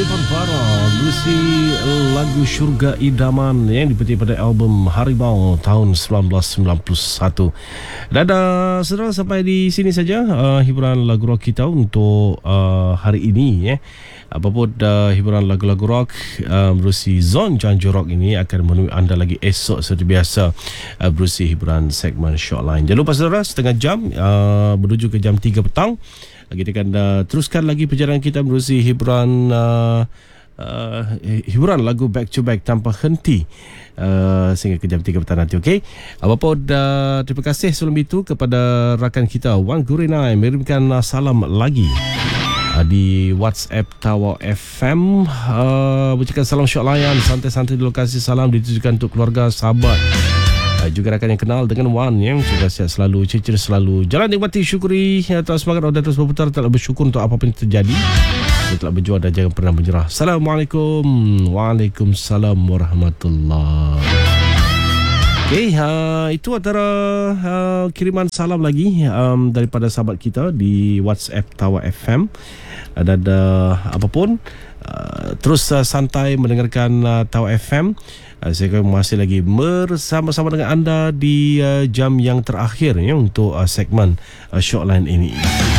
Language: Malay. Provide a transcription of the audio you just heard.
Ivan Farah berusi lagu Syurga Idaman yang dipetik pada album Harimau tahun 1991. Dan saudara, sampai di sini saja hiburan lagu rock kita untuk hari ini. Apapun hiburan lagu-lagu rock berusi Zon Janju Rock ini akan menemui anda lagi esok seperti biasa berusi hiburan segmen Shortline. Jangan lupa saudara, setengah jam menuju ke jam 3 petang kita akan teruskan lagi perjalanan kita berusi hiburan hiburan lagu back to back tanpa henti sehingga ke jam 3 petang nanti. Okey, apapun terima kasih sebelum itu kepada rakan kita Wan Gurinai mengirimkan salam lagi di WhatsApp Tawau FM, mengucapkan salam syok layan santai-santai di lokasi. Salam ditujukan untuk keluarga, sahabat, juga rakan yang kenal dengan Wan yang sudah sihat selalu, ceria selalu. Jalan nikmati, syukuri, terus semangat dan terus berputar, telah bersyukur untuk apapun yang terjadi, telah berjuang dan jangan pernah menyerah. Assalamualaikum. Waalaikumsalam warahmatullahi. Okey, itu antara kiriman salam lagi daripada sahabat kita di WhatsApp Tawau FM. Dan apapun, terus santai mendengarkan Tawau FM. Saya masih lagi bersama-sama dengan anda di jam yang terakhir untuk segmen Shortline ini.